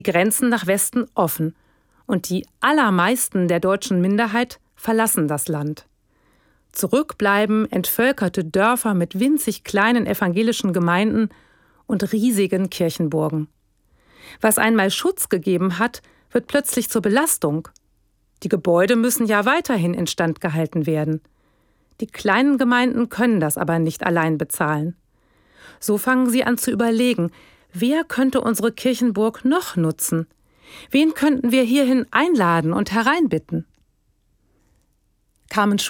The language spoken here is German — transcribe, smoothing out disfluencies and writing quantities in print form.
Grenzen nach Westen offen und die allermeisten der deutschen Minderheit verlassen das Land. Zurück bleiben entvölkerte Dörfer mit winzig kleinen evangelischen Gemeinden und riesigen Kirchenburgen. Was einmal Schutz gegeben hat, wird plötzlich zur Belastung. Die Gebäude müssen ja weiterhin instand gehalten werden. Die kleinen Gemeinden können das aber nicht allein bezahlen. So fangen sie an zu überlegen, wer könnte unsere Kirchenburg noch nutzen? Wen könnten wir hierhin einladen und hereinbitten? Carmen